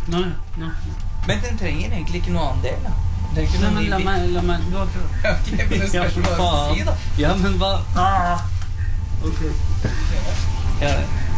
Nei. Men den trenger egentlig ikke noe annen del, da. Det er ikke Nei, noe men la meg du har prøvd. Ok, men det skal ikke bare si, da. Ja, men hva? Ok. Ja.